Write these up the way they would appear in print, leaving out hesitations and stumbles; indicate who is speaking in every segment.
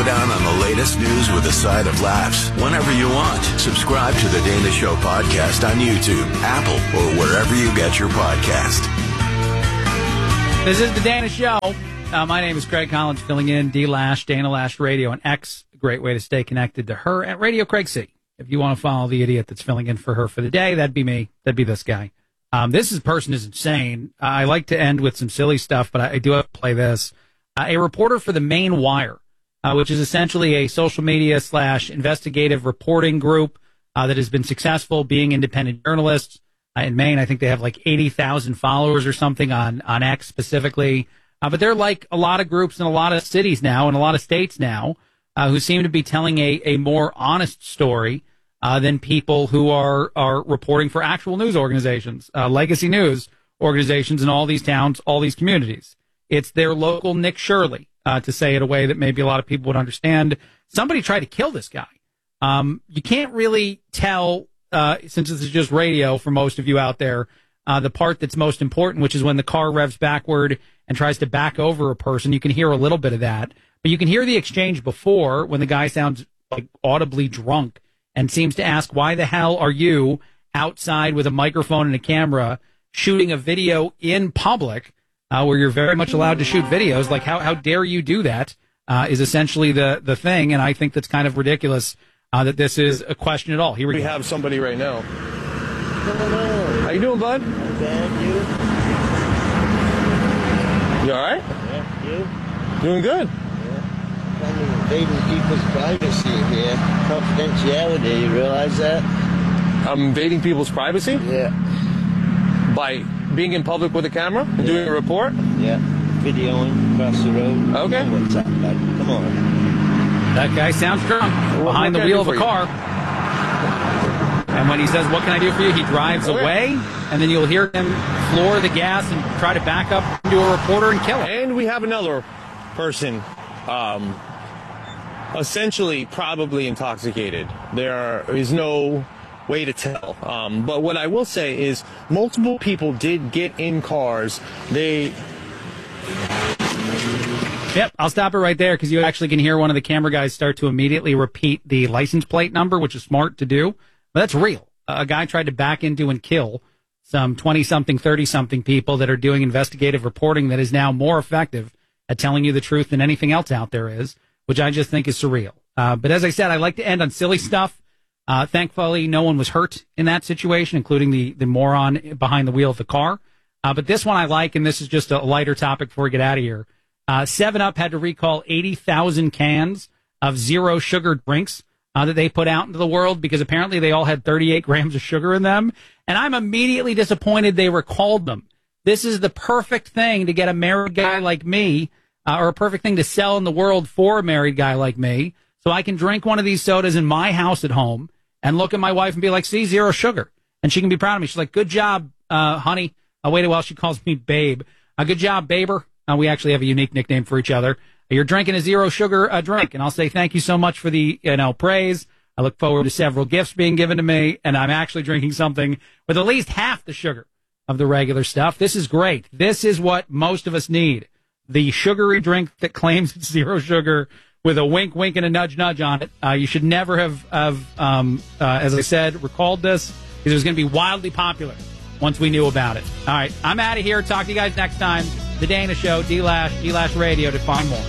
Speaker 1: lowdown on the latest news with a side of laughs. Whenever you want, subscribe to The Dana Show podcast on YouTube, Apple, or wherever you get your podcast.
Speaker 2: This is The Dana Show. My name is Craig Collins, filling in D-Lash, Dana Lash Radio, and X. A great way to stay connected to her at Radio Craig C. If you want to follow the idiot that's filling in for her for the day, that'd be me. That'd be this guy. This person is insane. I like to end with some silly stuff, but I do have to play this. A reporter for the Maine Wire, which is essentially a social media / investigative reporting group that has been successful being independent journalists. In Maine, I think they have like 80,000 followers or something on X specifically. But they're like a lot of groups in a lot of cities now and a lot of states now who seem to be telling a more honest story than people who are reporting for actual news organizations, legacy news organizations in all these towns, all these communities. It's their local Nick Shirley, to say it a way that maybe a lot of people would understand. Somebody tried to kill this guy. You can't really tell, since this is just radio for most of you out there, the part that's most important, which is when the car revs backward and tries to back over a person. You can hear a little bit of that, but you can hear the exchange before when the guy sounds like audibly drunk and seems to ask, why the hell are you outside with a microphone and a camera shooting a video in public where you're very much allowed to shoot videos? Like, how dare you do that is essentially the thing, and I think that's kind of ridiculous that this is a question at all. Here we go.
Speaker 3: We have somebody right now. How you doing, bud?
Speaker 4: Bad, you?
Speaker 3: You all right?
Speaker 4: Yeah, you?
Speaker 3: Doing good.
Speaker 4: Yeah. Kind of invading people's privacy here. Confidentiality, you realize that?
Speaker 3: I'm invading people's privacy?
Speaker 4: Yeah.
Speaker 3: By being in public with a camera? Yeah. Doing a report?
Speaker 4: Yeah. Videoing across the road.
Speaker 3: Okay.
Speaker 4: You know what's up, bud? Come on.
Speaker 2: That guy sounds drunk behind the wheel of a car. And when he says, what can I do for you, he drives away, and then you'll hear him floor the gas and try to back up into a reporter and kill him.
Speaker 3: And we have another person, essentially probably intoxicated. There is no way to tell. But what I will say is multiple people did get in cars.
Speaker 2: Yep, I'll stop it right there because you actually can hear one of the camera guys start to immediately repeat the license plate number, which is smart to do. But that's real. A guy tried to back into and kill some 20-something, 30-something people that are doing investigative reporting that is now more effective at telling you the truth than anything else out there is, which I just think is surreal. But as I said, I like to end on silly stuff. Thankfully, no one was hurt in that situation, including the moron behind the wheel of the car. But this one I like, and this is just a lighter topic before we get out of here. 7-Up had to recall 80,000 cans of zero sugar drinks that they put out into the world because apparently they all had 38 grams of sugar in them. And I'm immediately disappointed they recalled them. This is the perfect thing to get a married guy like me, or a perfect thing to sell in the world for a married guy like me, so I can drink one of these sodas in my house at home and look at my wife and be like, see, zero sugar. And she can be proud of me. She's like, good job, honey. I waited while she calls me babe. Good job, baber. We actually have a unique nickname for each other. You're drinking a zero sugar drink, and I'll say thank you so much for the praise. I look forward to several gifts being given to me, and I'm actually drinking something with at least half the sugar of the regular stuff. This is great. This is what most of us need. The sugary drink that claims it's zero sugar with a wink, wink, and a nudge, nudge on it. You should never have as I said, recalled this because it was going to be wildly popular once we knew about it. All right, I'm out of here. Talk to you guys next time. The Dana Show, D-Lash Radio to find more.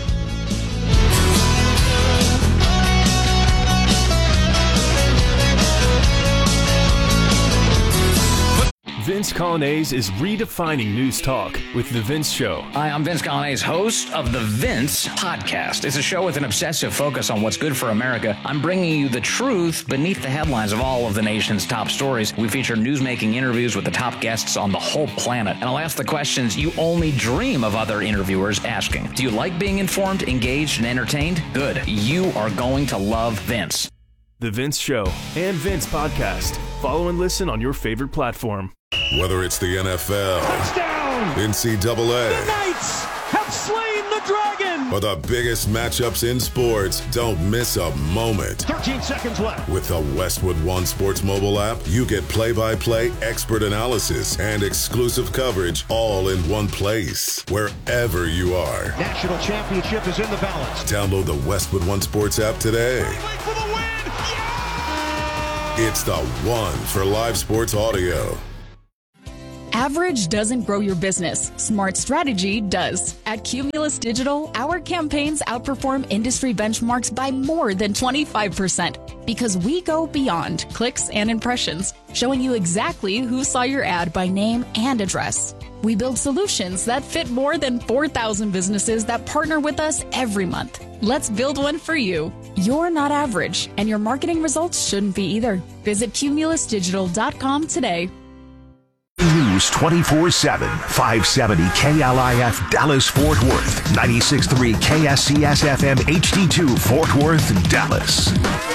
Speaker 5: Vince Coglianese is redefining news talk with The Vince Show.
Speaker 6: Hi, I'm Vince Coglianese, host of The Vince Podcast. It's a show with an obsessive focus on what's good for America. I'm bringing you the truth beneath the headlines of all of the nation's top stories. We feature newsmaking interviews with the top guests on the whole planet. And I'll ask the questions you only dream of other interviewers asking. Do you like being informed, engaged, and entertained? Good. You are going to love Vince.
Speaker 5: The Vince Show and Vince Podcast. Follow and listen on your favorite platform.
Speaker 1: Whether it's the NFL,
Speaker 7: touchdown,
Speaker 1: NCAA,
Speaker 7: the Knights have slain the dragon, For the biggest matchups in sports, don't miss a moment.
Speaker 8: 13 seconds left.
Speaker 7: With the Westwood One Sports mobile app, you get play-by-play expert analysis and exclusive coverage all in one place, wherever you are.
Speaker 8: National championship is in the balance.
Speaker 7: Download the Westwood One Sports app today.
Speaker 8: For the win! Yeah!
Speaker 7: It's the one for live sports audio.
Speaker 9: Average doesn't grow your business. Smart strategy does. At Cumulus Digital, our campaigns outperform industry benchmarks by more than 25% because we go beyond clicks and impressions, showing you exactly who saw your ad by name and address. We build solutions that fit more than 4,000 businesses that partner with us every month. Let's build one for you. You're not average, and your marketing results shouldn't be either. Visit cumulusdigital.com today.
Speaker 10: News 24/7, 570 KLIF Dallas-Fort Worth, 96.3 KSCS-FM HD2 Fort Worth, Dallas.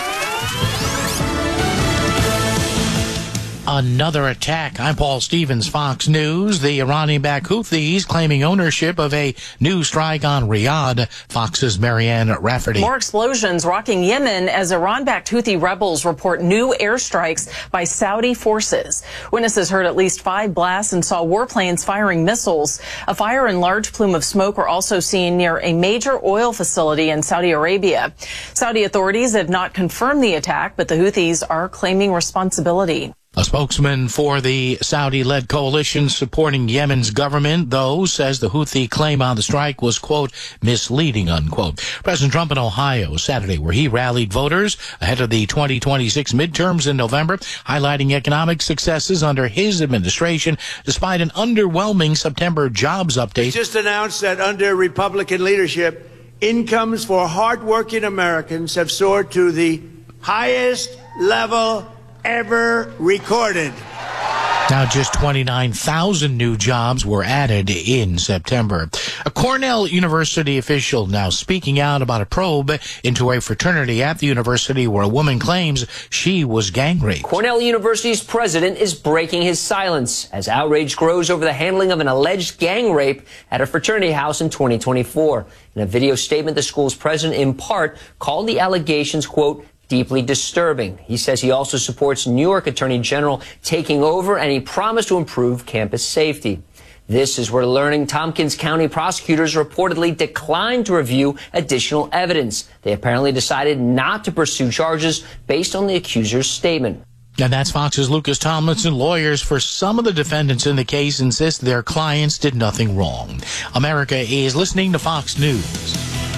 Speaker 11: Another attack. I'm Paul Stevens, Fox News. The Iranian-backed Houthis claiming ownership of a new strike on Riyadh. Fox's Marianne Rafferty.
Speaker 12: More explosions rocking Yemen as Iran-backed Houthi rebels report new airstrikes by Saudi forces. Witnesses heard at least 5 blasts and saw warplanes firing missiles. A fire and large plume of smoke were also seen near a major oil facility in Saudi Arabia. Saudi authorities have not confirmed the attack, but the Houthis are claiming responsibility.
Speaker 11: A spokesman for the Saudi-led coalition supporting Yemen's government, though, says the Houthi claim on the strike was, quote, misleading, unquote. President Trump in Ohio Saturday, where he rallied voters ahead of the 2026 midterms in November, highlighting economic successes under his administration, despite an underwhelming September jobs update.
Speaker 13: He just announced that under Republican leadership, incomes for hardworking Americans have soared to the highest level ever recorded.
Speaker 11: Now just 29,000 new jobs were added in September. A Cornell University official now speaking out about a probe into a fraternity at the university where a woman claims she was gang raped.
Speaker 14: Cornell University's president is breaking his silence as outrage grows over the handling of an alleged gang rape at a fraternity house in 2024. In a video statement, the school's president in part called the allegations, quote, deeply disturbing. He says he also supports New York Attorney General taking over, and he promised to improve campus safety. This is where learning Tompkins County prosecutors reportedly declined to review additional evidence. They apparently decided not to pursue charges based on the accuser's statement.
Speaker 11: And that's Fox's Lucas Tomlinson. Lawyers for some of the defendants in the case insist their clients did nothing wrong. America is listening to Fox News.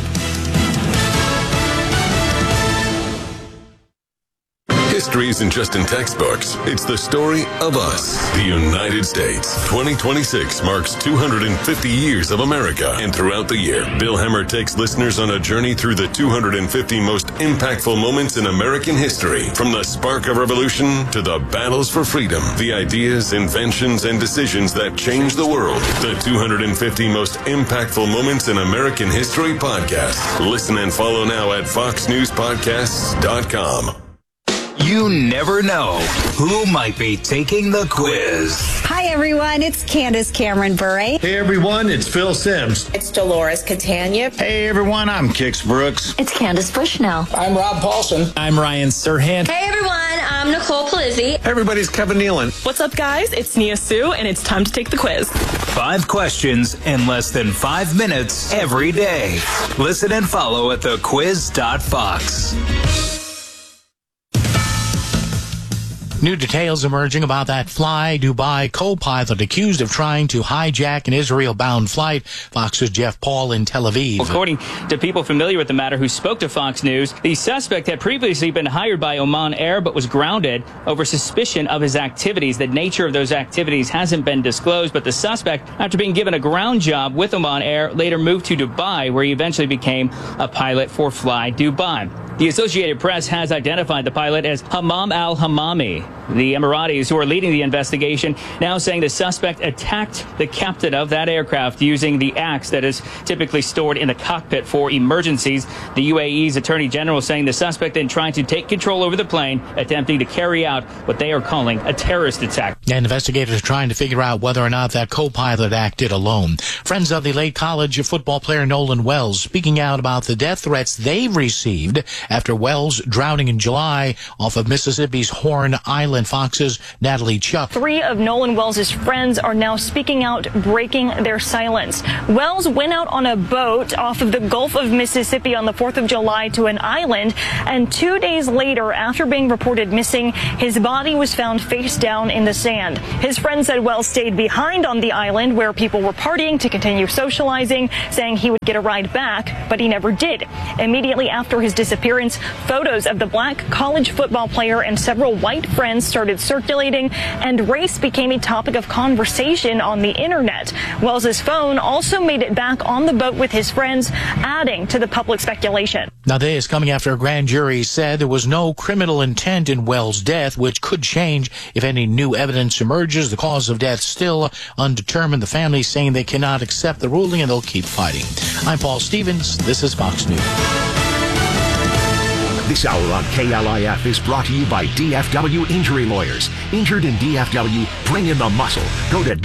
Speaker 15: History isn't just in textbooks. It's the story of us, the United States. 2026 marks 250 years of America. And throughout the year, Bill Hemmer takes listeners on a journey through the 250 most impactful moments in American history. From the spark of revolution to the battles for freedom, the ideas, inventions, and decisions that changed the world. The 250 most impactful moments in American history podcast. Listen and follow now at foxnewspodcasts.com.
Speaker 16: You never know who might be taking the quiz.
Speaker 17: Hi, everyone. It's Candace Cameron Bure.
Speaker 18: Hey, everyone. It's Phil Sims.
Speaker 19: It's Dolores Catania.
Speaker 18: Hey, everyone. I'm Kix Brooks.
Speaker 20: It's Candace Bushnell.
Speaker 21: I'm Rob Paulson.
Speaker 22: I'm Ryan Serhant.
Speaker 23: Hey, everyone. I'm Nicole Polizzi.
Speaker 24: Hey, everybody. It's Kevin Nealon.
Speaker 25: What's up, guys? It's Nia Sue, and it's time to take the quiz.
Speaker 16: 5 questions in less than 5 minutes every day. Listen and follow at thequiz.fox.
Speaker 11: New details emerging about that Fly Dubai co-pilot accused of trying to hijack an Israel-bound flight. Fox's Jeff Paul in Tel Aviv.
Speaker 26: According to people familiar with the matter who spoke to Fox News, the suspect had previously been hired by Oman Air but was grounded over suspicion of his activities. The nature of those activities hasn't been disclosed, but the suspect, after being given a ground job with Oman Air, later moved to Dubai, where he eventually became a pilot for Fly Dubai. The Associated Press has identified the pilot as Hammam al-Hammami. The Emiratis, who are leading the investigation, now saying the suspect attacked the captain of that aircraft using the axe that is typically stored in the cockpit for emergencies. The UAE's Attorney General saying the suspect then tried to take control over the plane, attempting to carry out what they are calling a terrorist attack.
Speaker 11: And investigators are trying to figure out whether or not that co-pilot acted alone. Friends of the late college football player Nolan Wells speaking out about the death threats they've received after Wells drowning in July off of Mississippi's Horn Island. Fox's Natalie Chuck.
Speaker 4: 3 of Nolan Wells' friends are now speaking out, breaking their silence. Wells went out on a boat off of the Gulf of Mississippi on the 4th of July to an island, and 2 days later, after being reported missing, his body was found face down in the sand. His friend said Wells stayed behind on the island where people were partying to continue socializing, saying he would get a ride back, but he never did. Immediately after his disappearance, photos of the black college football player and several white friends started circulating, and race became a topic of conversation on the internet. Wells's phone also made it back on the boat with his friends, adding to the public speculation.
Speaker 11: Now, this is coming after a grand jury said there was no criminal intent in Wells' death, which could change if any new evidence emerges. The cause of death still undetermined. The family saying they cannot accept the ruling and they'll keep fighting. I'm Paul Stevens. This is Fox News.
Speaker 10: This hour on KLIF is brought to you by DFW Injury Lawyers. Injured in DFW, bring in the muscle. Go to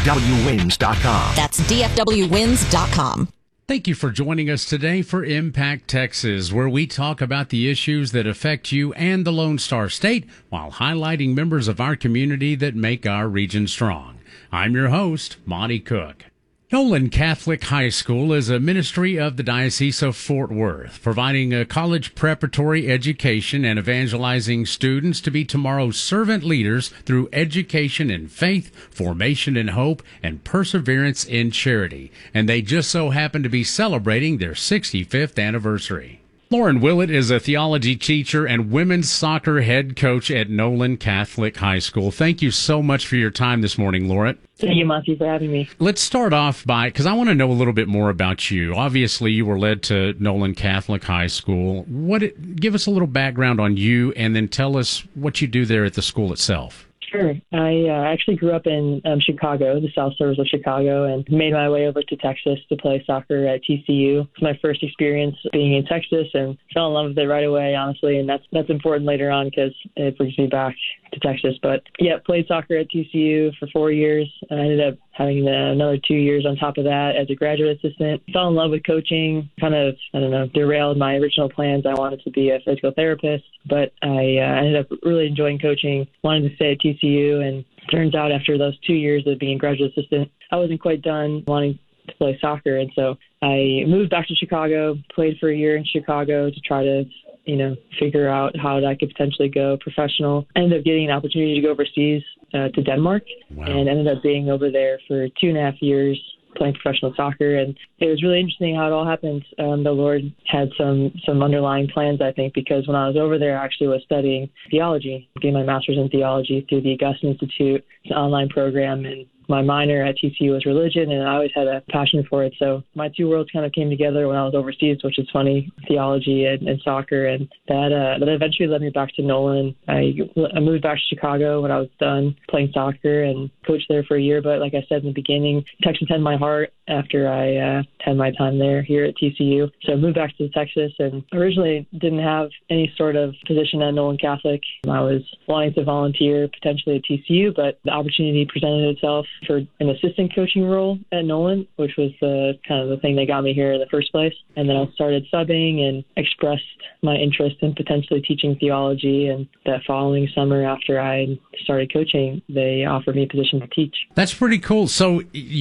Speaker 10: DFWWins.com.
Speaker 19: That's DFWWins.com.
Speaker 20: Thank you for joining us today for Impact Texas, where we talk about the issues that affect you and the Lone Star State while highlighting members of our community that make our region strong. I'm your host, Monty Cook. Nolan Catholic High School is a ministry of the Diocese of Fort Worth, providing a college preparatory education and evangelizing students to be tomorrow's servant leaders through education in faith, formation in hope, and perseverance in charity. And they just so happen to be celebrating their 65th anniversary. Lauren Willett is a theology teacher and women's soccer head coach at Nolan Catholic High School. Thank you so much for your time this morning, Lauren.
Speaker 21: Thank you, Monty, for having me.
Speaker 20: Let's start off because I want to know a little bit more about you. Obviously, you were led to Nolan Catholic High School. Give us a little background on you, and then tell us what you do there at the school itself.
Speaker 21: Sure. I actually grew up in Chicago, the South Suburbs of Chicago, and made my way over to Texas to play soccer at TCU. It was my first experience being in Texas, and fell in love with it right away, honestly, and that's important later on because it brings me back to Texas. But yeah, played soccer at TCU for 4 years. I ended up having another 2 years on top of that as a graduate assistant. Fell in love with coaching, kind of, derailed my original plans. I wanted to be a physical therapist, but I ended up really enjoying coaching, wanted to stay at TCU, and turns out after those 2 years of being a graduate assistant, I wasn't quite done wanting to play soccer. And so I moved back to Chicago, played for a year in Chicago to try to figure out how that could potentially go professional. I ended up getting an opportunity to go overseas to Denmark. Wow. And ended up being over there for 2.5 years playing professional soccer. And it was really interesting how it all happened. The Lord had some underlying plans, I think, because when I was over there, I actually was studying theology, getting my master's in theology through the Augustine Institute. It's an online program, and my minor at TCU was religion, and I always had a passion for it. So my two worlds kind of came together when I was overseas, which is funny, theology and soccer. And that eventually led me back to Nolan. I moved back to Chicago when I was done playing soccer and coached there for a year. But like I said in the beginning, Texas had my heart after I had my time there here at TCU. So I moved back to Texas and originally didn't have any sort of position at Nolan Catholic. I was wanting to volunteer potentially at TCU, but the opportunity presented itself for an assistant coaching role at Nolan, which was kind of the thing that got me here in the first place. And then I started subbing and expressed my interest in potentially teaching theology. And that following summer after I started coaching, they offered me a position to teach.
Speaker 20: That's pretty cool. So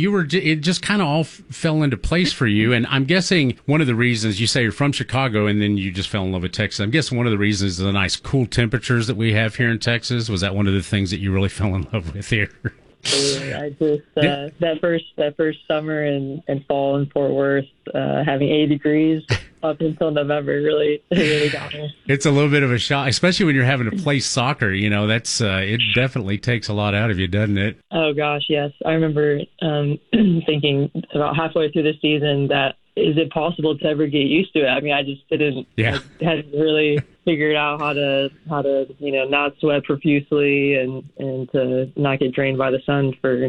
Speaker 20: it just kind of all fell into place for you. And I'm guessing one of the reasons you say you're from Chicago and then you just fell in love with Texas. I'm guessing one of the reasons is the nice cool temperatures that we have here in Texas. Was that one of the things that you really fell in love with here?
Speaker 21: I just that first summer and fall in Fort Worth, having 80 degrees up until November really got me.
Speaker 20: It's a little bit of a shock, especially when you're having to play soccer. That's it definitely takes a lot out of you, doesn't it?
Speaker 21: Oh gosh, yes. I remember thinking about halfway through the season that is it possible to ever get used to it? I mean, I just didn't.
Speaker 20: Yeah.
Speaker 21: I hadn't really figured out how to not sweat profusely and to not get drained by the sun for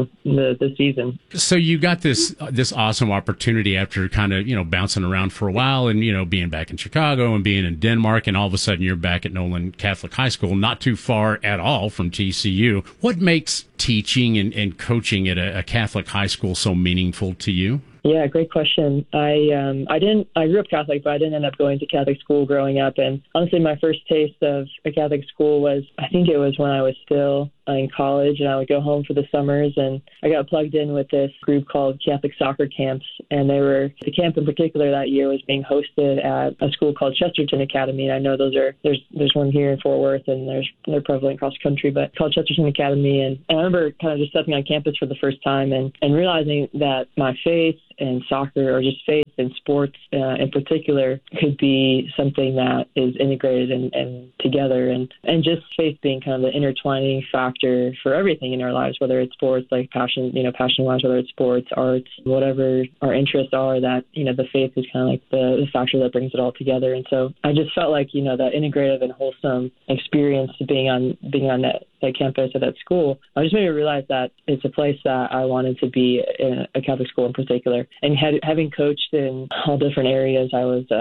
Speaker 21: the season.
Speaker 20: So you got this awesome opportunity after kind of bouncing around for a while and being back in Chicago and being in Denmark, and all of a sudden you're back at Nolan Catholic High School, not too far at all from TCU. What makes teaching and coaching at a Catholic high school so meaningful to you?
Speaker 21: Yeah, great question. I grew up Catholic, but I didn't end up going to Catholic school growing up. And honestly, my first taste of a Catholic school was when I was still in college, and I would go home for the summers, and I got plugged in with this group called Catholic Soccer Camps, and the camp in particular that year was being hosted at a school called Chesterton Academy, and I know there's one here in Fort Worth, and they're prevalent across the country, but called Chesterton Academy. And I remember kind of just stepping on campus for the first time and realizing that my faith and soccer, or just faith and sports in particular, could be something that is integrated and together, and just faith being kind of the intertwining factor for everything in our lives, whether it's sports, like passion-wise, whether it's sports, arts, whatever our interests are, that, the faith is kind of like the factor that brings it all together. And so I just felt like, that integrative and wholesome experience being on that campus at that school, I just made me realize that it's a place that I wanted to be in, a Catholic school in particular. And having coached in all different areas,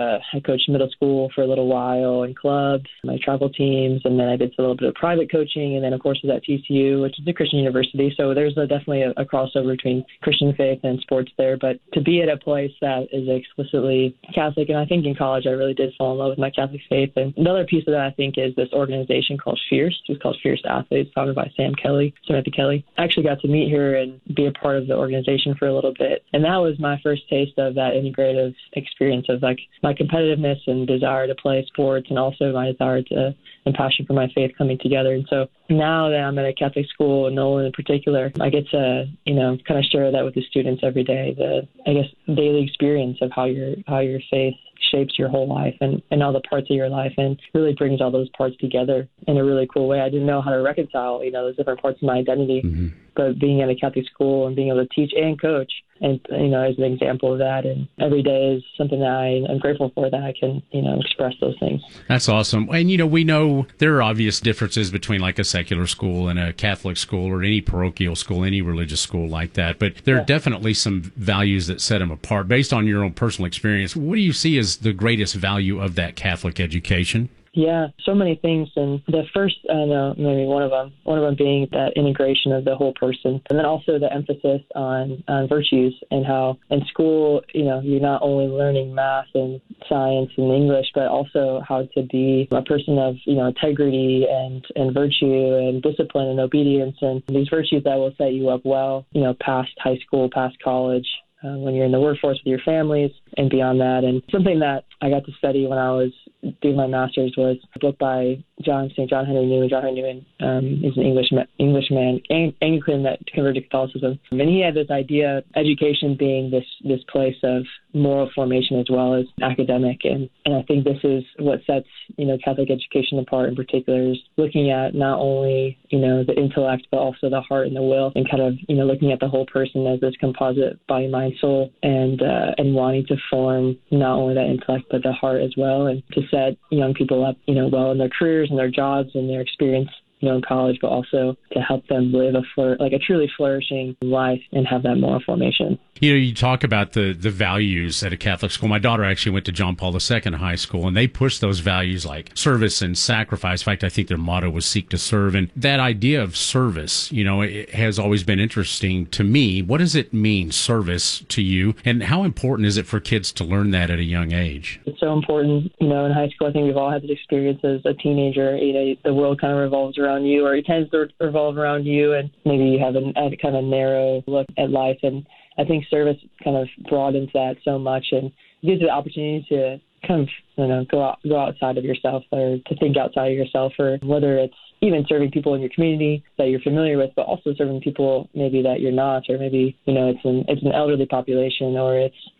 Speaker 21: I coached middle school for a little while in clubs, my travel teams, and then I did a little bit of private coaching, and then of course was at TCU, which is a Christian university. So there's definitely a crossover between Christian faith and sports there. But to be at a place that is explicitly Catholic, and I think in college I really did fall in love with my Catholic faith. And another piece of that, I think, is this organization called Fierce. It's called Fierce Athletes, founded by Samantha Kelly. I actually got to meet her and be a part of the organization for a little bit. And that was my first taste of that integrative experience of like my competitiveness and desire to play sports, and also my desire to and passion for my faith coming together. And so now that I'm at a Catholic school, Nolan in particular, I get to, kind of share that with the students every day, the daily experience of how your faith shapes your whole life and all the parts of your life, and really brings all those parts together in a really cool way. I didn't know how to reconcile, those different parts of my identity, but being at a Catholic school and being able to teach and coach, and, as an example of that, and every day is something that I'm grateful for, that I can, express those things.
Speaker 20: That's awesome. And, we know there are obvious differences between like a secular school and a Catholic school, or any parochial school, any religious school like that. But there are definitely some values that set them apart. Based on your own personal experience, what do you see as the greatest value of that Catholic education?
Speaker 21: Yeah, so many things. And the first, maybe one of them being that integration of the whole person. And then also the emphasis on virtues, and how in school, you're not only learning math and science and English, but also how to be a person of, integrity and virtue and discipline and obedience, and these virtues that will set you up well, past high school, past college, when you're in the workforce with your families and beyond that. And something that I got to study when I was doing my master's was a book by John Henry Newman. John Henry Newman is an Englishman, Anglican that converted to Catholicism. And he had this idea of education being this place of moral formation as well as academic. And I think this is what sets, Catholic education apart in particular, is looking at not only, the intellect, but also the heart and the will, and kind of, looking at the whole person as this composite body, mind, soul, and wanting to form not only that intellect, but the heart as well, and to set young people up, well in their careers and their jobs and their experience, in college, but also to help them live a truly flourishing life and have that moral formation.
Speaker 20: You talk about the values at a Catholic school. My daughter actually went to John Paul II High School, and they push those values like service and sacrifice. In fact, I think their motto was seek to serve. And that idea of service, it has always been interesting to me. What does it mean, service, to you? And how important is it for kids to learn that at a young age?
Speaker 21: It's so important. In high school, I think we've all had this experience as a teenager. The world kind of revolves around you, or it tends to revolve around you, and maybe you have a kind of narrow look at life. And I think service kind of broadens that so much, and gives you the opportunity to kind of, go outside of yourself, or to think outside of yourself, or whether it's even serving people in your community that you're familiar with, but also serving people maybe that you're not, or maybe, it's an elderly population, or it's,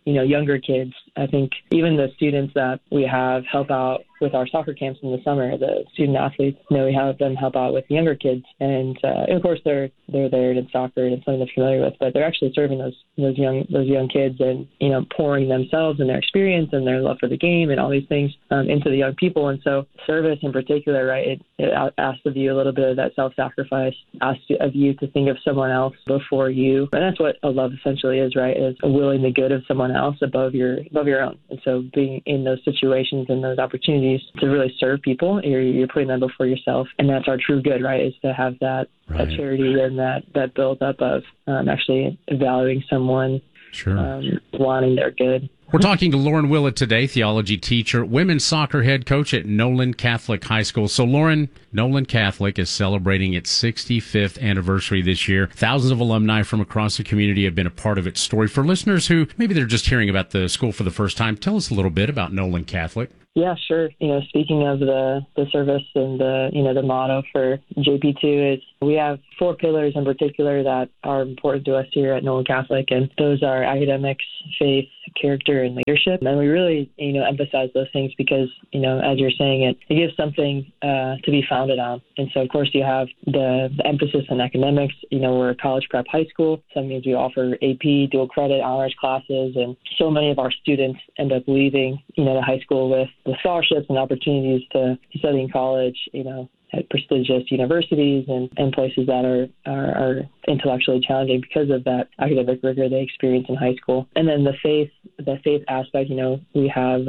Speaker 21: younger kids. I think even the students that we have help out with our soccer camps in the summer, the student athletes, we have them help out with younger kids. And of course, they're there in soccer and it's something they're familiar with, but they're actually serving those young kids and, pouring themselves and their experience and their love for the game and all these things into the young people. And so service in particular, right, it asks of you a little bit of that self-sacrifice, asks of you to think of someone else before you. And that's what a love essentially is, right, is willing the good of someone else above your own. And so being in those situations and those opportunities to really serve people, you're putting them before yourself. And that's our true good, right, is to have that charity and that build up of actually valuing someone, wanting their good.
Speaker 20: We're talking to Lauren Willett today, theology teacher, women's soccer head coach at Nolan Catholic High School. So, Lauren, Nolan Catholic is celebrating its 65th anniversary this year. Thousands of alumni from across the community have been a part of its story. For listeners who maybe they're just hearing about the school for the first time, tell us a little bit about Nolan Catholic.
Speaker 21: Yeah, sure. Speaking of the service and the motto for JP2 is we have 4 pillars in particular that are important to us here at Nolan Catholic, and those are academics, faith, character, and leadership. And we really, emphasize those things because, as you're saying it gives something to be founded on. And so, of course, you have the emphasis on academics. We're a college prep high school. So that means we offer AP, dual credit, honors classes, and so many of our students end up leaving, the high school with scholarships and opportunities to study in college, at prestigious universities and places that are intellectually challenging because of that academic rigor they experience in high school. And then the faith aspect, we have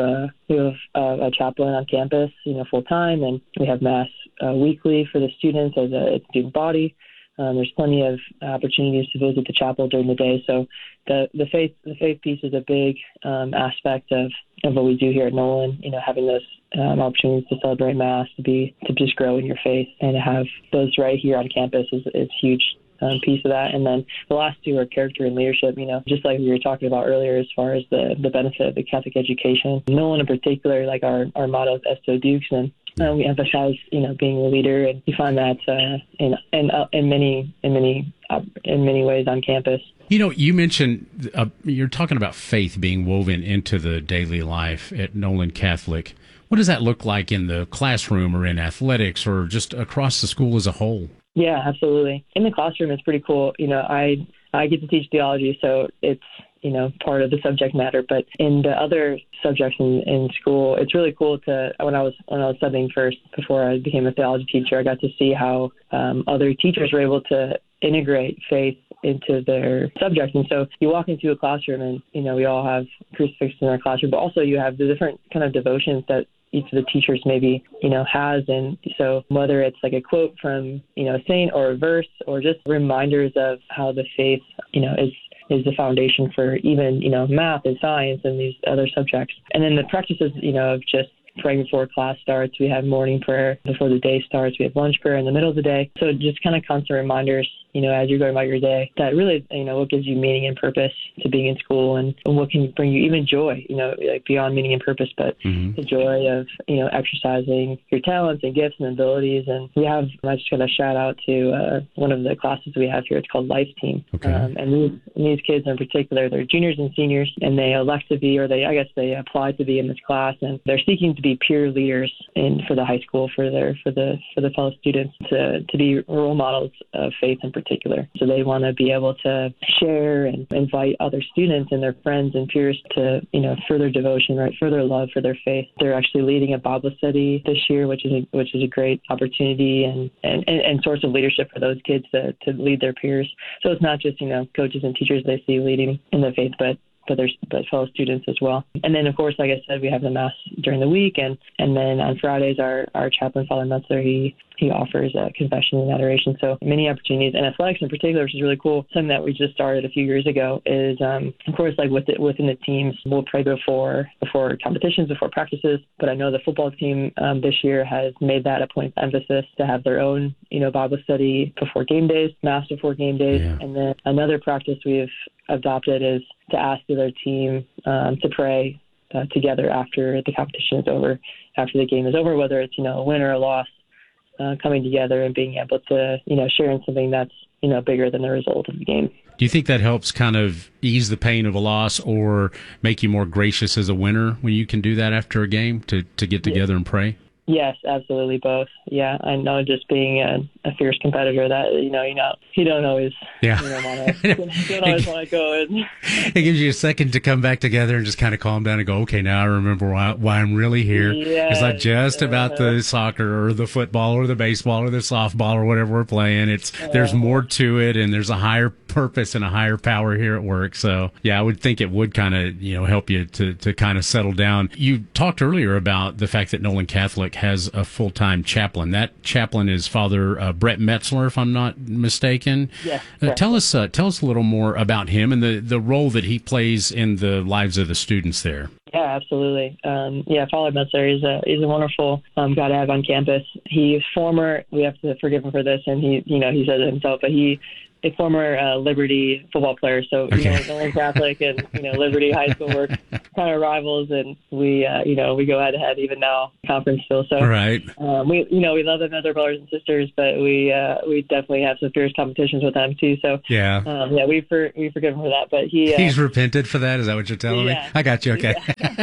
Speaker 21: a chaplain on campus, full time, and we have mass weekly for the students as a student body. There's plenty of opportunities to visit the chapel during the day. So the faith piece is a big aspect of what we do here at Nolan. Having those opportunities to celebrate Mass, to just grow in your faith, and to have those right here on campus is a huge piece of that. And then the last 2 are character and leadership. Just like we were talking about earlier, as far as the benefit of the Catholic education. Nolan in particular, like our motto is Esto Dux, and we emphasize, being a leader, and you find that in many ways on campus.
Speaker 20: You mentioned you're talking about faith being woven into the daily life at Nolan Catholic. What does that look like in the classroom or in athletics or just across the school as a whole?
Speaker 21: Yeah, absolutely. In the classroom, it's pretty cool. I get to teach theology, so it's part of the subject matter. But in the other subjects in school, it's really cool to when I was studying first before I became a theology teacher, I got to see how other teachers were able to integrate faith into their subjects. And so you walk into a classroom and, we all have crucifixes in our classroom, but also you have the different kind of devotions that each of the teachers maybe, has. And so whether it's like a quote from, a saint or a verse or just reminders of how the faith, is the foundation for even, math and science and these other subjects. And then the practices, of just praying before class starts. We have morning prayer before the day starts. We have lunch prayer in the middle of the day. So just kind of constant reminders, as you're going about your day, that really, what gives you meaning and purpose to being in school and what can bring you even joy, like beyond meaning and purpose, but the joy of, exercising your talents and gifts and abilities. And I just got a shout out to one of the classes we have here. It's called Life Team. Okay. And these kids in particular, they're juniors and seniors, and they elect to be, or they apply to be in this class, and they're seeking to be peer leaders for the high school, for the fellow students, to be role models of faith in particular. So they want to be able to share and invite other students and their friends and peers to, further devotion, right, further love for their faith. They're actually leading a Bible study this year, which is a great opportunity and source of leadership for those kids to lead their peers. So it's not just, coaches and teachers they see leading in the faith, but fellow students as well. And then, of course, like I said, we have the Mass during the week. And then on Fridays, our chaplain, Father Metzler, he offers confession and adoration. So many opportunities. And athletics in particular, which is really cool, something that we just started a few years ago, is, of course, like within the teams, we'll pray before competitions, before practices. But I know the football team this year has made that a point of emphasis to have their own, Bible study before game days, Mass before game days. Yeah. And then another practice we've adopted is to ask the other team to pray together after the competition is over, after the game is over, whether it's, a win or a loss, coming together and being able to, share in something that's bigger than the result of the game.
Speaker 20: Do you think that helps kind of ease the pain of a loss or make you more gracious as a winner when you can do that after a game to get together and pray?
Speaker 21: Yes, absolutely, both. Yeah, I know, just being a fierce competitor that you don't always don't always want to go in.
Speaker 20: It gives you a second to come back together and just kind of calm down and go, okay, now I remember why I'm really here.
Speaker 21: Yeah,
Speaker 20: it's not just about the soccer or the football or the baseball or the softball or whatever we're playing. There's more to it, and there's a higher purpose and a higher power here at work. So yeah, I would think it would kind of help you to kind of settle down. You talked earlier about the fact that Nolan Catholic has a full-time chaplain. That chaplain is Father Brett Metzler, if I'm not mistaken.
Speaker 21: Yes.
Speaker 20: Tell us a little more about him and the role that he plays in the lives of the students there.
Speaker 21: Yeah, absolutely. Father Metzler is a wonderful guy to have on campus. He's former. We have to forgive him for this, and he says it himself, but he. A former Liberty football player, so Nolan Catholic and Liberty High School were kind of rivals, and we go head to head even now, conference still. So
Speaker 20: right,
Speaker 21: we love them as our brothers and sisters, but we definitely have some fierce competitions with them too. So we forgive him for that, but he's
Speaker 20: repented for that. Is that what you're telling me? I got you. Okay.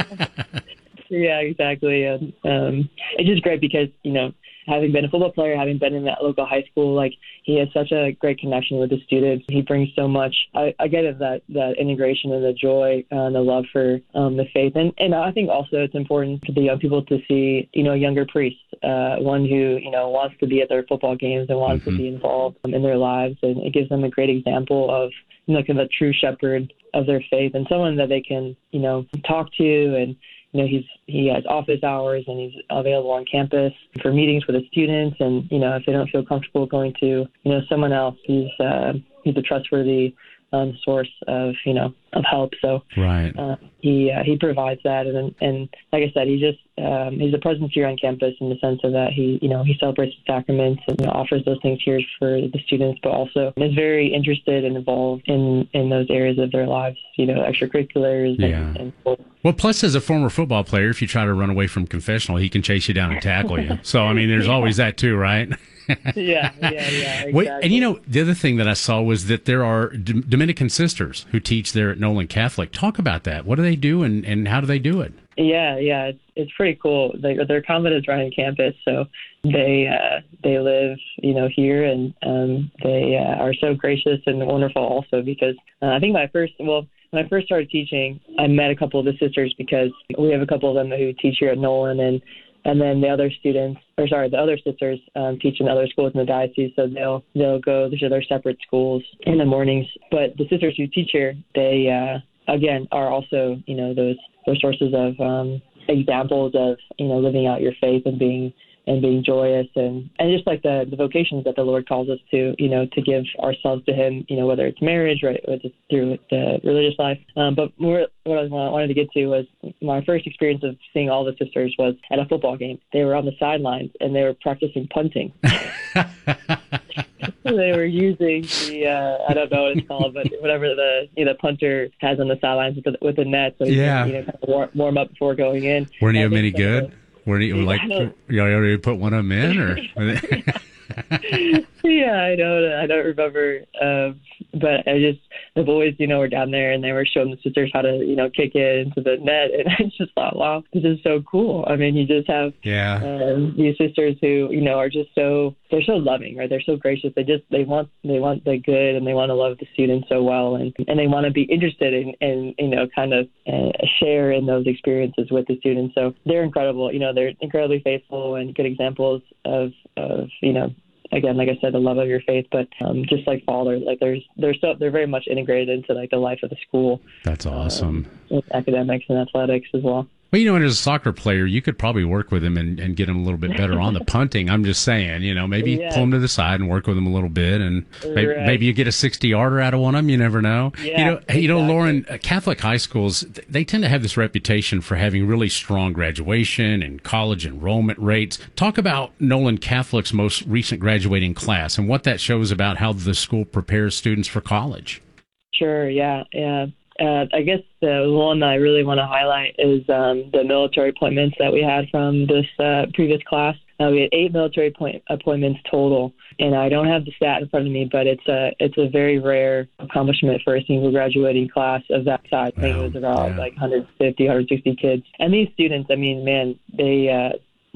Speaker 21: Yeah, exactly. It's just great because having been a football player, having been in that local high school, he has such a great connection with the students. He brings so much. I get it, that integration and the joy and the love for the faith. And I think also it's important to the young people to see, a younger priest, one who, wants to be at their football games and wants to be involved in their lives. And it gives them a great example of, kind of a true shepherd of their faith and someone that they can, talk to. And he has office hours and he's available on campus for meetings with the students. And, if they don't feel comfortable going to, someone else, he's a trustworthy source of help. So
Speaker 20: right.
Speaker 21: He provides that. And like I said, he's a presence here on campus in the sense of that he celebrates the sacraments and offers those things here for the students, but also is very interested and involved in those areas of their lives, extracurriculars and
Speaker 20: well, plus as a former football player, if you try to run away from confessional, he can chase you down and tackle you. So, I mean, there's always that too, right?
Speaker 21: Yeah, exactly.
Speaker 20: Wait, and the other thing that I saw was that there are Dominican sisters who teach there at Nolan Catholic. Talk about that. What do they do and how do they do it?
Speaker 21: Yeah, it's pretty cool. Their convent is right on campus, so they live, here, and they are so gracious and wonderful also because I think when I first started teaching, I met a couple of the sisters because we have a couple of them who teach here at Nolan, and then the other sisters teach in other schools in the diocese, so they'll go to their separate schools in the mornings. But the sisters who teach here, they again are also those sources of examples of living out your faith and being joyous and just like the vocations that the Lord calls us to give ourselves to Him, whether it's marriage, right, or just through the religious life. But what I wanted to get to was my first experience of seeing all the sisters was at a football game. They were on the sidelines and they were practicing punting. They were using the I don't know what it's called, but whatever the punter has on the sidelines with the net, so you can kind of warm up before going in.
Speaker 20: Weren't you any good? Were you you already put one of them in, or?
Speaker 21: Yeah, I don't remember, but the boys, were down there and they were showing the sisters how to, kick it into the net, and I just thought, wow, this is so cool. I mean, you just have these sisters who, are just they're so loving, right? They're so gracious. They want the good, and they want to love the students so well, and they want to be interested in kind of share in those experiences with the students. So they're incredible. They're incredibly faithful and good examples of again, like I said, the love of your faith, but just like Father, they're very much integrated into the life of the school.
Speaker 20: That's awesome.
Speaker 21: With academics and athletics as well.
Speaker 20: Well, and as a soccer player, you could probably work with him and get him a little bit better on the punting. I'm just saying, maybe pull him to the side and work with him a little bit, and maybe you get a 60-yarder out of one of them. You never know.
Speaker 21: Yeah, exactly.
Speaker 20: Lauren, Catholic high schools, they tend to have this reputation for having really strong graduation and college enrollment rates. Talk about Nolan Catholic's most recent graduating class and what that shows about how the school prepares students for college.
Speaker 21: Sure, yeah. I guess the one that I really want to highlight is the military appointments that we had from this previous class. We had 8 military appointments total, and I don't have the stat in front of me, but it's a very rare accomplishment for a single graduating class of that size. I think it was around 150, 160 kids. And these students, I mean, man, they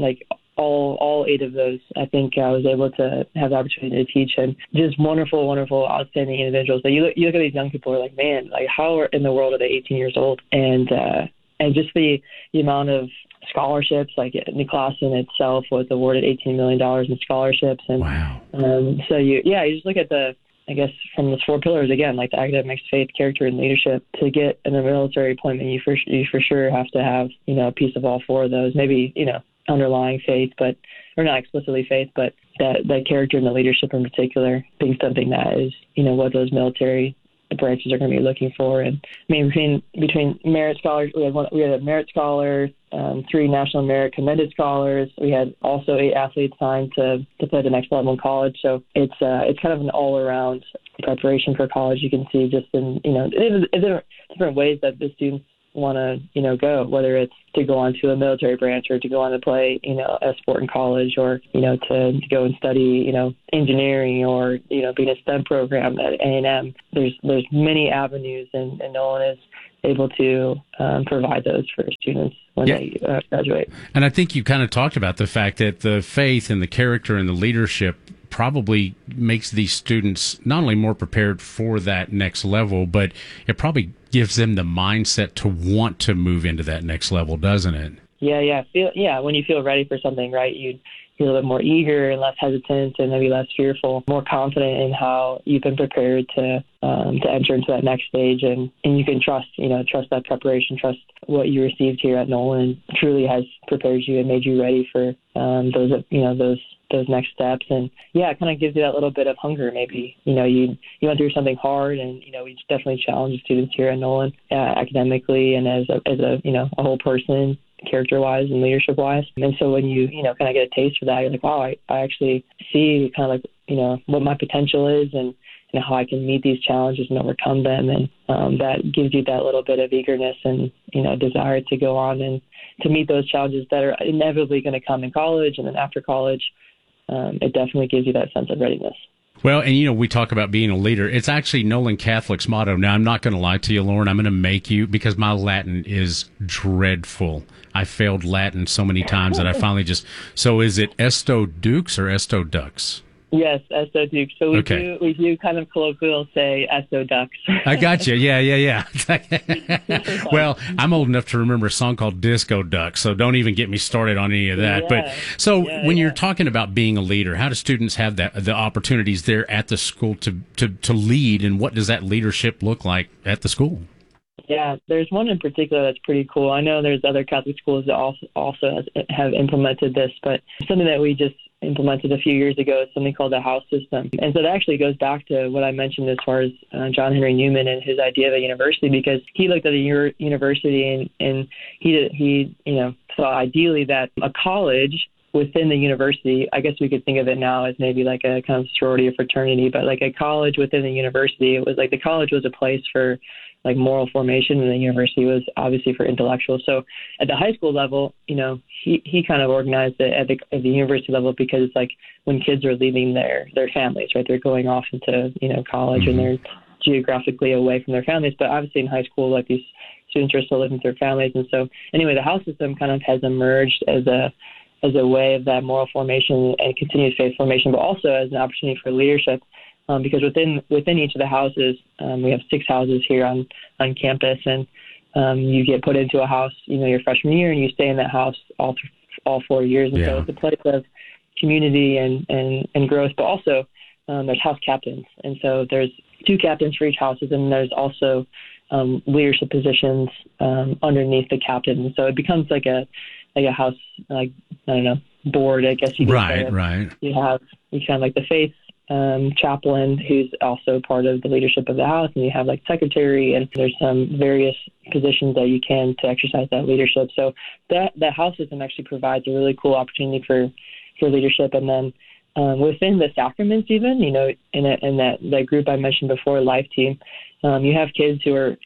Speaker 21: all 8 of those, I think I was able to have the opportunity to teach, and just wonderful, wonderful, outstanding individuals. That you look at these young people, are like, man, like how in the world are they 18 years old? And just the amount of scholarships, like Nick Clausen itself was awarded $18 million in scholarships. And
Speaker 20: wow.
Speaker 21: So you just look at I guess from the 4 pillars again, like the academics, faith, character, and leadership. To get in a military appointment, you for sure have to have, a piece of all 4 of those. Maybe, underlying faith, or not explicitly faith, but that character and the leadership in particular, being something that is, what those military branches are going to be looking for. And I mean, between merit scholars, we had a merit scholar, 3 National Merit Commended Scholars. We had also 8 athletes signed to play the next level in college. So it's kind of an all around preparation for college. You can see just in different ways that the students want to go, whether it's to go on to a military branch or to go on to play a sport in college, or to go and study engineering, or be in a STEM program at A&M. There's many avenues, and Nolan is able to provide those for students when they graduate.
Speaker 20: And I think you kind of talked about the fact that the faith and the character and the leadership probably makes these students not only more prepared for that next level, but it probably gives them the mindset to want to move into that next level, doesn't it?
Speaker 21: Yeah. When you feel ready for something, right, you're a little bit more eager and less hesitant and maybe less fearful, more confident in how you've been prepared to enter into that next stage, and you can trust that preparation, trust what you received here at Nolan truly has prepared you and made you ready for those next steps. And it kind of gives you that little bit of hunger. Maybe you went through something hard, and we definitely challenge the students here at Nolan academically and as a whole person, character-wise and leadership-wise. And so when you kind of get a taste for that, you're like, wow, I actually see kind of like what my potential is, and how I can meet these challenges and overcome them. And that gives you that little bit of eagerness and desire to go on and to meet those challenges that are inevitably going to come in college and then after college. It definitely gives you that sense of readiness.
Speaker 20: Well, and we talk about being a leader. It's actually Nolan Catholic's motto. Now, I'm not going to lie to you, Lauren. I'm going to make you, because my Latin is dreadful. I failed Latin so many times that I finally so is it Esto Dux or Esto Dux?
Speaker 21: Yes, Esto Dux. So we do kind of colloquial say Esto Dux.
Speaker 20: I got you. Yeah. Well, I'm old enough to remember a song called Disco Duck, so don't even get me started on any of that. When you're talking about being a leader, how do students have the opportunities there at the school to lead, and what does that leadership look like at the school?
Speaker 21: Yeah, there's one in particular that's pretty cool. I know there's other Catholic schools that also have implemented this, but something that we just implemented a few years ago is something called the house system. And so that actually goes back to what I mentioned as far as John Henry Newman and his idea of a university, because he looked at a university and he saw ideally that a college within the university, I guess we could think of it now as maybe like a kind of sorority or fraternity, but like a college within the university, it was like the college was a place for like moral formation, and the university was obviously for intellectual. So at the high school level, he kind of organized it at the university level, because it's like when kids are leaving their families, right? They're going off into, college, and they're geographically away from their families. But obviously in high school, like these students are still living with their families. And so anyway, the house system kind of has emerged as a way of that moral formation and continuous faith formation, but also as an opportunity for leadership. Because within each of the houses, we have 6 houses here on campus, and you get put into a house, your freshman year, and you stay in that house all 4 years. And so it's a place of community and growth, but also there's house captains. And so there's 2 captains for each house, and there's also leadership positions underneath the captain. And so it becomes like a house, like, I don't know, board, I guess you could say.
Speaker 20: Right.
Speaker 21: You kind of like the faith chaplain, who's also part of the leadership of the house, and you have like secretary, and there's some various positions that you can to exercise that leadership. So that house system actually provides a really cool opportunity for leadership. And then within the sacraments, even in that group I mentioned before, Life Team, you have kids who are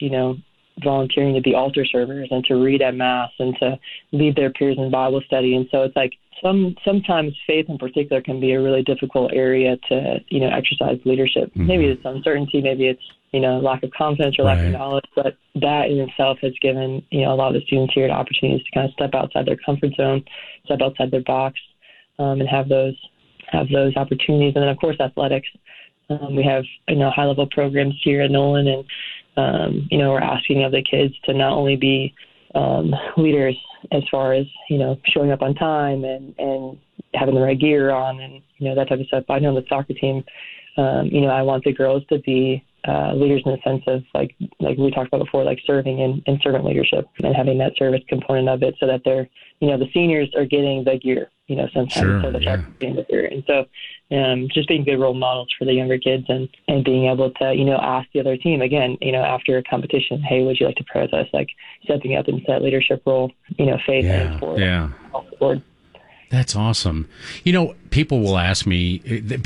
Speaker 21: volunteering to be altar servers and to read at Mass and to lead their peers in Bible study. And so it's like sometimes faith in particular can be a really difficult area to, exercise leadership. Mm-hmm. Maybe it's uncertainty, maybe it's, lack of confidence or lack of knowledge, but that in itself has given, a lot of the students here opportunities to kind of step outside their comfort zone, step outside their box, and have those opportunities. And then of course, athletics. We have, high level programs here at Nolan, and, we're asking of the kids to not only be leaders as far as, showing up on time and having the right gear on and, that type of stuff. I know the soccer team, I want the girls to be leaders in the sense of like we talked about before, like serving and servant leadership and having that service component of it so that they're, the seniors are getting the gear, sometimes so the getting the gear. And so just being good role models for the younger kids and being able to, ask the other team again, after a competition, hey, would you like to pray with us? Like stepping up into that leadership role, faith and sport. Yeah.
Speaker 20: That's awesome. People ask me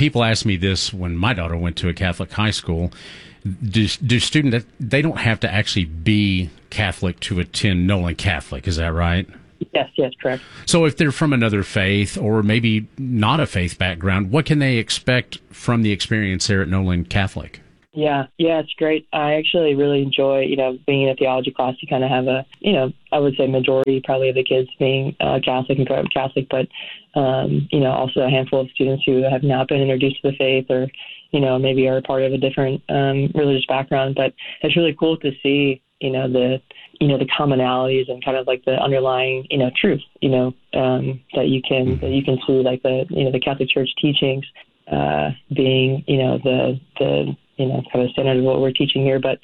Speaker 20: this when my daughter went to a Catholic high school. Do students, they don't have to actually be Catholic to attend Nolan Catholic, is that right?
Speaker 21: Yes, correct.
Speaker 20: So if they're from another faith or maybe not a faith background, what can they expect from the experience there at Nolan Catholic?
Speaker 21: Yeah, it's great. I actually really enjoy, being in a theology class. You kind of have a, I would say majority probably of the kids being Catholic and private Catholic, but, also a handful of students who have not been introduced to the faith or, maybe are part of a different religious background. But it's really cool to see, the commonalities and kind of like the underlying, truth, that you can see, like the Catholic Church teachings being, the kind of standard of what we're teaching here, but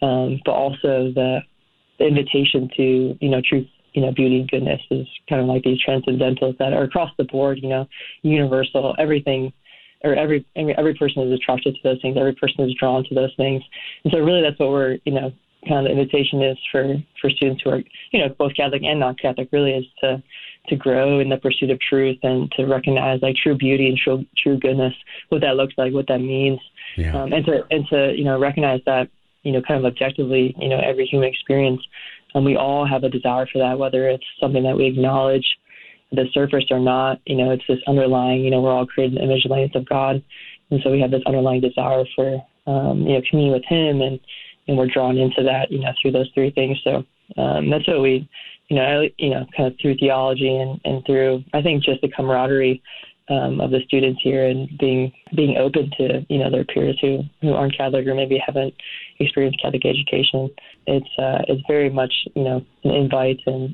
Speaker 21: also the invitation to, truth, beauty and goodness is kind of like these transcendentals that are across the board, universal, everything, or every person is attracted to those things. Every person is drawn to those things. And so really that's what we're, kind of the invitation is for students who are, both Catholic and non-Catholic, really is to grow in the pursuit of truth and to recognize like true beauty and true goodness, what that looks like, what that means. Yeah. And to recognize that, kind of objectively, every human experience, and we all have a desire for that, whether it's something that we acknowledge the surface or not, it's this underlying, we're all created in the image and likeness of God. And so we have this underlying desire for, communion with him and we're drawn into that, through those three things. So that's what we, kind of through theology and through, I think, just the camaraderie of the students here and being open to, their peers who aren't Catholic or maybe haven't experienced Catholic education. It's very much, an invite and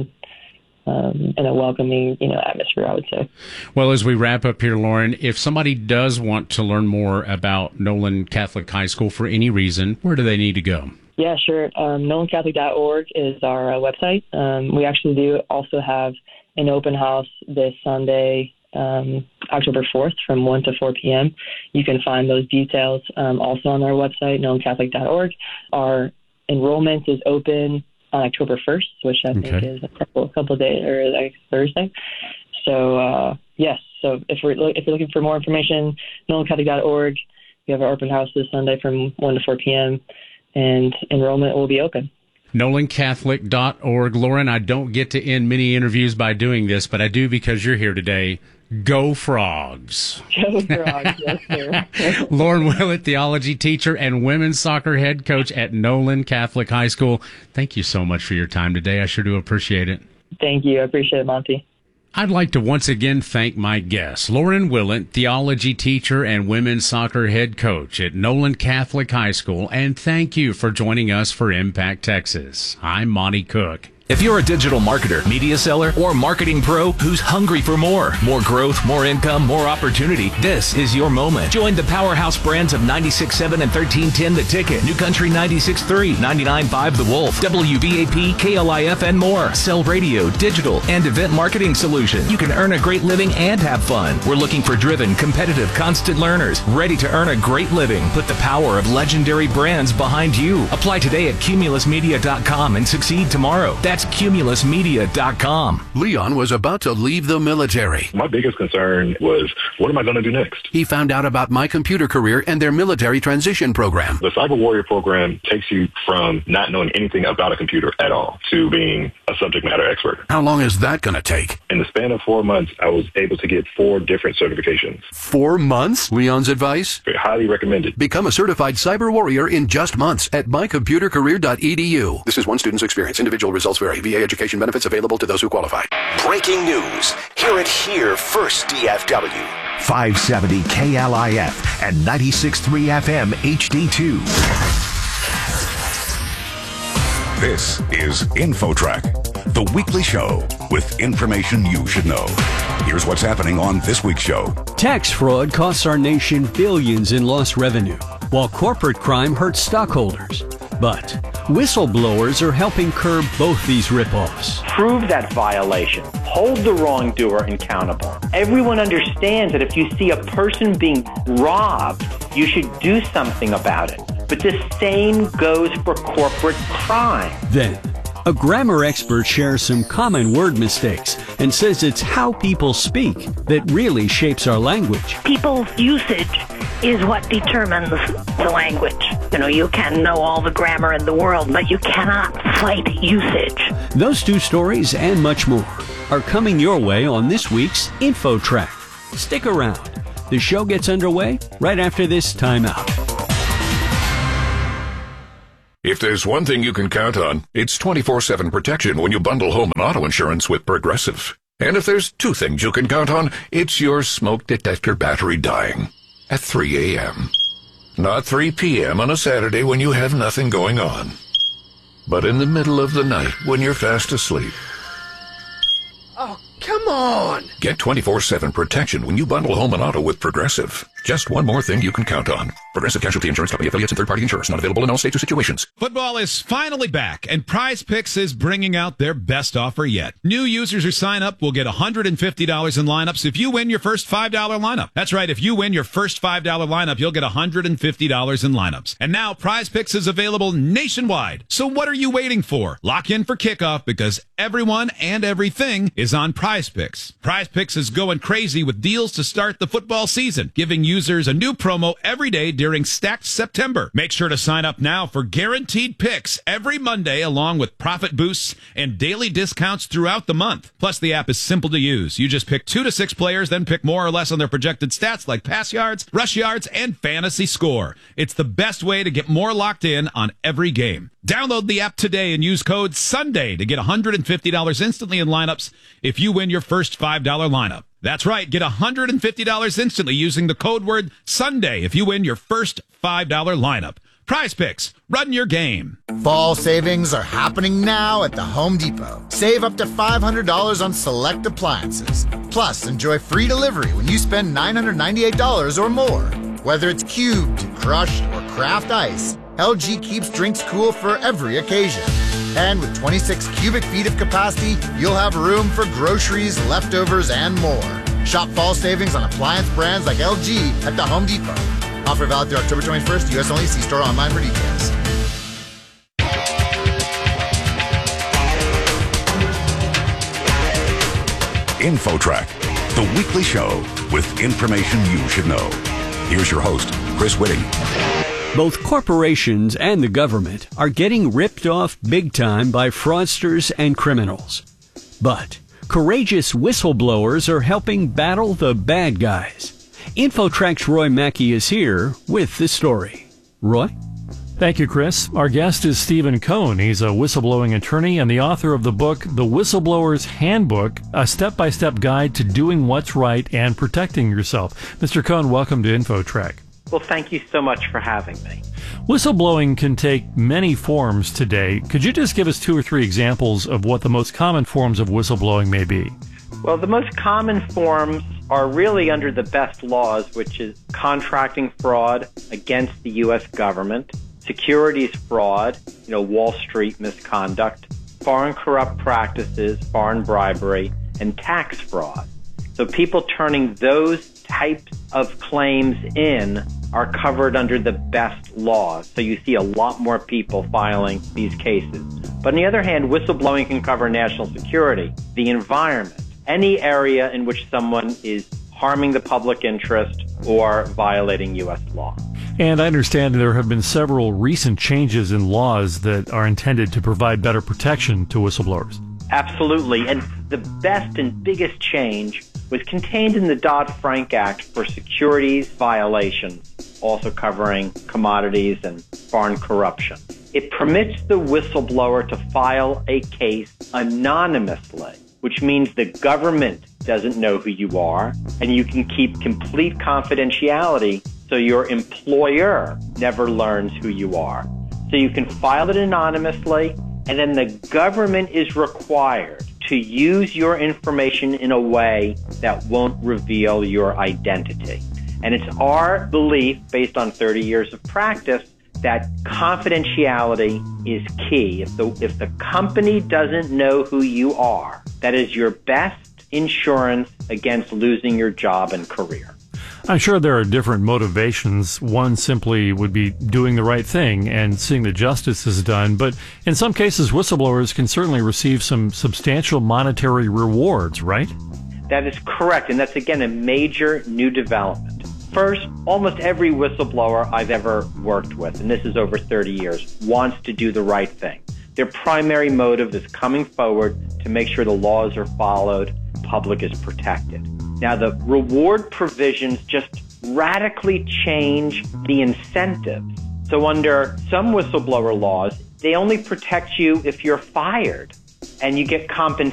Speaker 21: a welcoming, atmosphere, I would say.
Speaker 20: Well, as we wrap up here, Lauren, if somebody does want to learn more about Nolan Catholic High School for any reason, where do they need to go?
Speaker 21: Yeah, sure. NolanCatholic.org is our website. We actually do also have an open house this Sunday, October 4th from 1 to 4 p.m. You can find those details also on our website, NolanCatholic.org. Our enrollment is open on October 1st, which I think is a couple of days, or like Thursday. So, yes. So if you're looking for more information, NolanCatholic.org. We have our open house this Sunday from 1 to 4 p.m. and enrollment will be open.
Speaker 20: NolanCatholic.org. Lauren, I don't get to end many interviews by doing this, but I do because you're here today. Go Frogs.
Speaker 21: Go Frogs, yes, sir.
Speaker 20: Lauren Willett, theology teacher and women's soccer head coach at Nolan Catholic High School. Thank you so much for your time today. I sure do appreciate it.
Speaker 21: Thank you. I appreciate it, Monty.
Speaker 20: I'd like to once again thank my guest, Lauren Willett, theology teacher and women's soccer head coach at Nolan Catholic High School, and thank you for joining us for Impact Texas. I'm Monty Cook.
Speaker 2: If you're a digital marketer, media seller, or marketing pro who's hungry for more growth, more income, more opportunity, this is your moment. Join the powerhouse brands of 96.7 and 1310 The Ticket, New Country 96.3, 99.5 The Wolf, WVAP, KLIF, and more. Sell radio, digital, and event marketing solutions. You can earn a great living and have fun. We're looking for driven, competitive, constant learners, ready to earn a great living. Put the power of legendary brands behind you. Apply today at cumulusmedia.com and succeed tomorrow. That's That's CumulusMedia.com.
Speaker 1: Leon was about to leave the military.
Speaker 3: My biggest concern was, what am I going to do next?
Speaker 1: He found out about My Computer Career and their military transition program.
Speaker 3: The Cyber Warrior program takes you from not knowing anything about a computer at all to being a subject matter expert.
Speaker 1: How long is that going to take?
Speaker 3: In the span of 4 months, I was able to get 4 different certifications.
Speaker 1: 4 months? Leon's advice?
Speaker 3: Highly recommended.
Speaker 1: Become a certified cyber warrior in just months at mycomputercareer.edu. This is one student's experience. Individual results vary. VA education benefits available to those who qualify.
Speaker 10: Breaking news. Hear it here first, DFW. 570 KLIF and 96.3 FM HD2.
Speaker 5: This is InfoTrack, the weekly show with information you should know. Here's what's happening on this week's show.
Speaker 6: Tax fraud costs our nation billions in lost revenue, while corporate crime hurts stockholders. But whistleblowers are helping curb both these ripoffs.
Speaker 22: Prove that violation. Hold the wrongdoer accountable. Everyone understands that if you see a person being robbed, you should do something about it. But the same goes for corporate crime.
Speaker 6: Then, a grammar expert shares some common word mistakes and says it's how people speak that really shapes our language.
Speaker 24: People's usage is what determines the language. You know, you can know all the grammar in the world, but you cannot fight usage.
Speaker 6: Those 2 stories and much more are coming your way on this week's InfoTrack. Stick around. The show gets underway right after this timeout.
Speaker 27: If there's one thing you can count on, it's 24/7 protection when you bundle home and auto insurance with Progressive. And if there's 2 things you can count on, it's your smoke detector battery dying at 3 a.m. Not 3 p.m. on a Saturday when you have nothing going on, but in the middle of the night when you're fast asleep.
Speaker 28: Oh, come on!
Speaker 27: Get 24/7 protection when you bundle home and auto with Progressive. Just one more thing you can count on. Progressive Casualty Insurance Company, affiliates, and third-party insurers. Not available in all states or situations.
Speaker 29: Football is finally back, and Prize Picks is bringing out their best offer yet. New users who sign up will get $150 in lineups if you win your first $5 lineup. That's right, if you win your first $5 lineup, you'll get $150 in lineups. And now Prize Picks is available nationwide. So what are you waiting for? Lock in for kickoff because everyone and everything is on Prize Picks. Prize Picks is going crazy with deals to start the football season, giving users a new promo every day during Stacked September. Make sure to sign up now for guaranteed picks every Monday, along with profit boosts and daily discounts throughout the month. Plus, the app is simple to use. You just pick 2 to 6 players, then pick more or less on their projected stats like pass yards, rush yards, and fantasy score. It's the best way to get more locked in on every game. Download the app today and use code SUNDAY to get $150 instantly in lineups if you win your first $5 lineup. That's right, get $150 instantly using the code word SUNDAY if you win your first $5 lineup. Prize Picks, run your game.
Speaker 30: Fall savings are happening now at the Home Depot. Save up to $500 on select appliances. Plus, enjoy free delivery when you spend $998 or more. Whether it's cubed, crushed, or craft ice, LG keeps drinks cool for every occasion. And with 26 cubic feet of capacity, you'll have room for groceries, leftovers, and more. Shop fall savings on appliance brands like LG at the Home Depot. Offer valid through October 21st, U.S. only. See store online for details.
Speaker 5: InfoTrack, the weekly show with information you should know. Here's your host, Chris Whitting.
Speaker 6: Both corporations and the government are getting ripped off big time by fraudsters and criminals. But courageous whistleblowers are helping battle the bad guys. InfoTrack's Roy Mackey is here with the story. Roy?
Speaker 31: Thank you, Chris. Our guest is Stephen Cohn. He's a whistleblowing attorney and the author of the book, The Whistleblower's Handbook, a step-by-step guide to doing what's right and protecting yourself. Mr. Cohn, welcome to InfoTrack.
Speaker 22: Well, thank you so much for having me.
Speaker 31: Whistleblowing can take many forms today. Could you just give us 2 or 3 examples of what the most common forms of whistleblowing may be?
Speaker 22: Well, the most common forms are really under the best laws, which is contracting fraud against the U.S. government, securities fraud, Wall Street misconduct, foreign corrupt practices, foreign bribery, and tax fraud. So people turning those types of claims in are covered under the best laws. So you see a lot more people filing these cases. But on the other hand, whistleblowing can cover national security, the environment, any area in which someone is harming the public interest or violating U.S. law.
Speaker 31: And I understand there have been several recent changes in laws that are intended to provide better protection to whistleblowers.
Speaker 22: Absolutely. And the best and biggest change was contained in the Dodd-Frank Act for securities violations, also covering commodities and foreign corruption. It permits the whistleblower to file a case anonymously, which means the government doesn't know who you are, and you can keep complete confidentiality so your employer never learns who you are. So you can file it anonymously, and then the government is required to use your information in a way that won't reveal your identity. And it's our belief, based on 30 years of practice, that confidentiality is key. If the company doesn't know who you are, that is your best insurance against losing your job and career.
Speaker 31: I'm sure there are different motivations. One simply would be doing the right thing and seeing that justice is done. But in some cases, whistleblowers can certainly receive some substantial monetary rewards, right?
Speaker 22: That is correct. And that's, again, a major new development. First, almost every whistleblower I've ever worked with, and this is over 30 years, wants to do the right thing. Their primary motive is coming forward to make sure the laws are followed, public is protected. Now, the reward provisions just radically change the incentives. So under some whistleblower laws, they only protect you if you're fired and you get compensation